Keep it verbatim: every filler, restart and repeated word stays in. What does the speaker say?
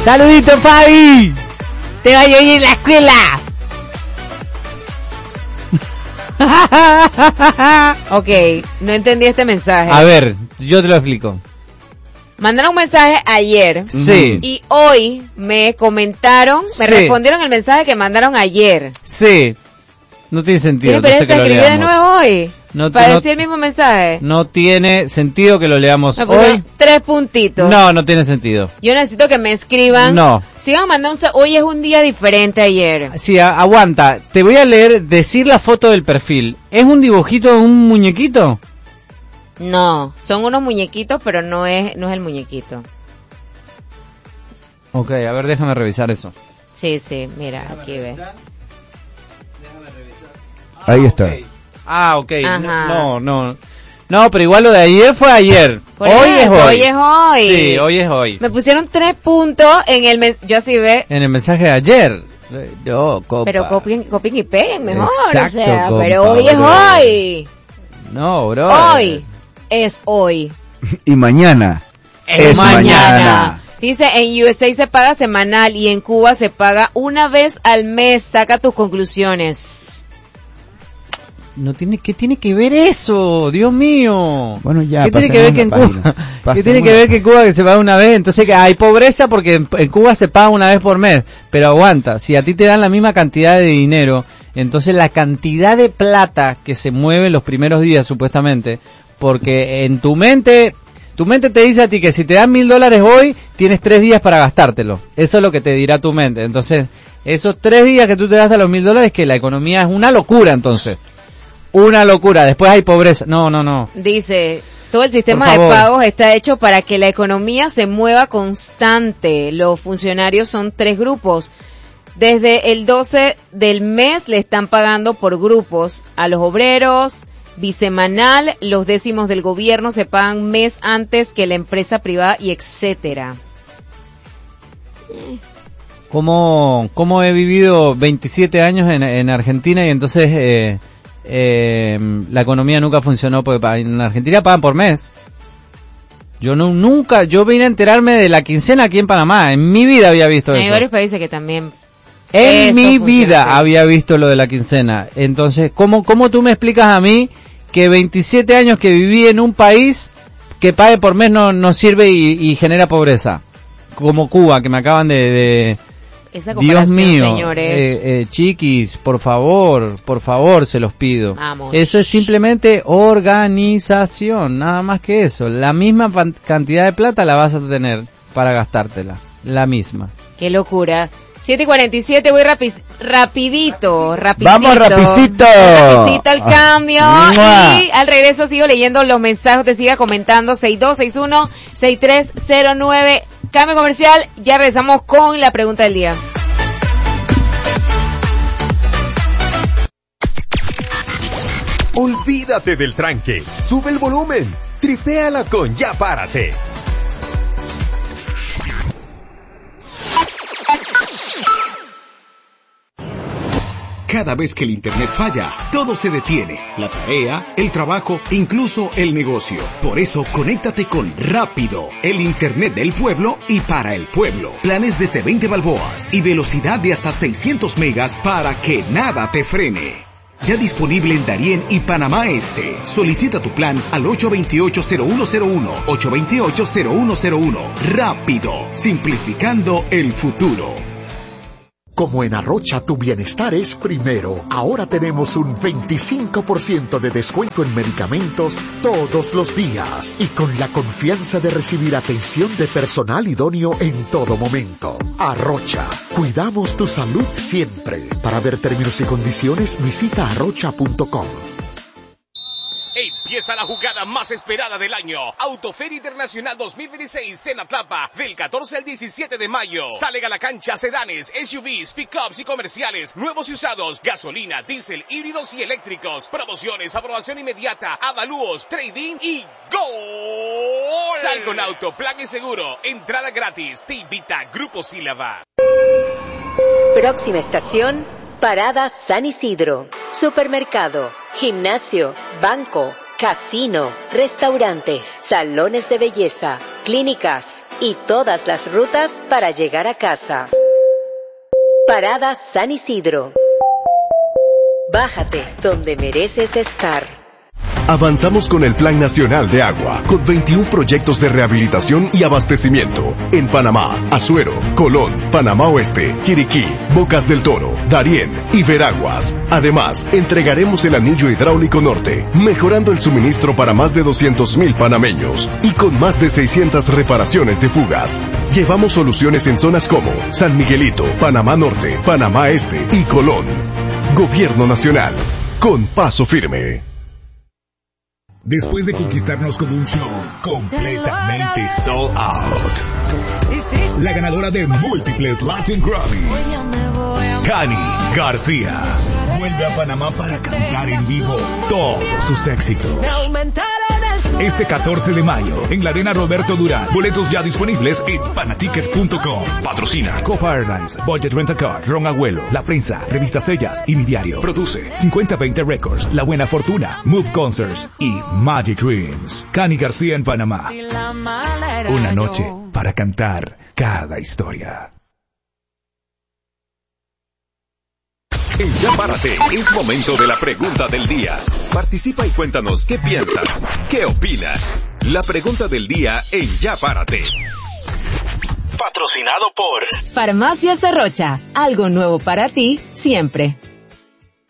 ¡Saludito, Fabi! ¡Te vaya bien en la escuela! Ok, no entendí este mensaje. A ver, yo te lo explico. Mandaron un mensaje ayer. Sí. Y hoy me comentaron, me Sí. respondieron el mensaje que mandaron ayer. Sí. No tiene sentido. ¿Tiene entonces pereza que lo escribir de leamos. nuevo hoy? No, Para no- decir el mismo mensaje. No tiene sentido que lo leamos Me pusieron hoy. tres puntitos. No, no tiene sentido. Yo necesito que me escriban. No. Si van a mandar un... sa- Hoy es un día diferente ayer. Sí, a- aguanta. Te voy a leer, decir la foto del perfil. ¿Es un dibujito de un muñequito? No, son unos muñequitos, pero no es, no es el muñequito. Ok, a ver, déjame revisar eso. Sí, sí, mira, aquí ve. Ahí está. Ah, ok. Ajá. No, no. No, pero igual lo de ayer fue ayer. Por hoy es eso, hoy. hoy es hoy. Sí, hoy es hoy. Me pusieron tres puntos en el mes, yo así ve, En el mensaje de ayer. Eh, No, copa. pero copien, copien y peguen mejor, Exacto, o sea, compa, pero hoy es bro. hoy. No, bro. Hoy es hoy. Y mañana Es es mañana. Dice, en U S A se paga semanal y en Cuba se paga una vez al mes. Saca tus conclusiones. No tiene, ¿qué tiene que ver eso? Dios mío. Bueno, ya, ¿Qué tiene que ver pasemos que en la Cuba? página. ¿Qué Pasemos tiene que la- ver que en Cuba que se paga una vez? Entonces que hay pobreza porque en, en Cuba se paga una vez por mes. Pero aguanta, si a ti te dan la misma cantidad de dinero, entonces la cantidad de plata que se mueve en los primeros días supuestamente, porque en tu mente, tu mente te dice a ti que si te dan mil dólares hoy, tienes tres días para gastártelo. Eso es lo que te dirá tu mente. Entonces, esos tres días que tú te gastas los mil dólares, que la economía es una locura entonces. Una locura. Después hay pobreza. No, no, no. Dice, todo el sistema Por de favor. pagos está hecho para que la economía se mueva constante. Los funcionarios son tres grupos. Desde el doce del mes le están pagando por grupos a los obreros, bisemanal, los décimos del gobierno se pagan mes antes que la empresa privada y etcétera. ¿Cómo, cómo he vivido veintisiete años en, en Argentina y entonces eh, eh, la economía nunca funcionó porque pa- en Argentina pagan por mes? Yo no nunca, yo vine a enterarme de la quincena aquí en Panamá. En mi vida había visto Hay eso. varios países que también... En Eso mi funciona vida así. había visto lo de la quincena. Entonces, ¿cómo, cómo tú me explicas a mí que veintisiete años que viví en un país que pague por mes no, no sirve y, y genera pobreza? Como Cuba, que me acaban de... de Esa Dios comparación, mío, señores. eh, eh, chiquis, por favor, por favor, se los pido. Vamos. Eso es simplemente organización, nada más que eso. La misma pan- cantidad de plata la vas a tener para gastártela, la misma. Qué locura. siete y cuarenta y siete, voy rapi rapidito, rapidito. Vamos, rapicito. Rapidito al Ah. cambio. Mua. Y al regreso sigo leyendo los mensajes, te siga comentando. seis dos seis uno seis tres cero nueve. Cambio comercial, ya regresamos con la pregunta del día. Olvídate del tranque, sube el volumen, tripéala con Ya Párate. Cada vez que el internet falla, todo se detiene. La tarea, el trabajo, incluso el negocio. Por eso, conéctate con Rápido, el internet del pueblo y para el pueblo. Planes desde veinte balboas y velocidad de hasta seiscientos megas para que nada te frene. Ya disponible en Darién y Panamá Este. Solicita tu plan al ocho dos ocho cero uno cero uno, ocho dos ocho cero uno cero uno. Rápido, simplificando el futuro. Como en Arrocha tu bienestar es primero, ahora tenemos un veinticinco por ciento de descuento en medicamentos todos los días y con la confianza de recibir atención de personal idóneo en todo momento. Arrocha, cuidamos tu salud siempre. Para ver términos y condiciones visita arrocha punto com. Empieza la jugada más esperada del año. Autoferia Internacional dos mil veintiséis en Atlapa, del catorce al diecisiete de mayo. Salen a la cancha sedanes, S U Vs, pickups y comerciales, nuevos y usados, gasolina, diésel, híbridos y eléctricos. Promociones, aprobación inmediata, avalúos, trading y ¡gol! Sal con auto, plan y seguro, entrada gratis. Te invita Grupo Sílaba. Próxima estación, Parada San Isidro. Supermercado, gimnasio, banco, casino, restaurantes, salones de belleza, clínicas, y todas las rutas para llegar a casa. Parada San Isidro. Bájate donde mereces estar. Avanzamos con el Plan Nacional de Agua, con veintiún proyectos de rehabilitación y abastecimiento en Panamá, Azuero, Colón, Panamá Oeste, Chiriquí, Bocas del Toro, Darién y Veraguas. Además, entregaremos el anillo hidráulico norte, mejorando el suministro para más de doscientos mil panameños y con más de seiscientas reparaciones de fugas. Llevamos soluciones en zonas como San Miguelito, Panamá Norte, Panamá Este y Colón. Gobierno Nacional, con paso firme. Después de conquistarnos con un show completamente sold out, la ganadora de múltiples Latin Grammy, Cani García, vuelve a Panamá para cantar en vivo todos sus éxitos. Este catorce de mayo, en la Arena Roberto Durán. Boletos ya disponibles en panatickets punto com. Patrocina Copa Airlines, Budget Rent a Car, Ron Abuelo, La Prensa, Revistas Ellas y Mi Diario. Produce cincuenta veinte Records, La Buena Fortuna, Move Concerts y Magic Dreams. Cani García en Panamá. Una noche para cantar cada historia. En Ya Párate es momento de la pregunta del día. Participa y cuéntanos qué piensas, qué opinas. La pregunta del día en Ya Párate. Patrocinado por Farmacias Arrocha, algo nuevo para ti siempre.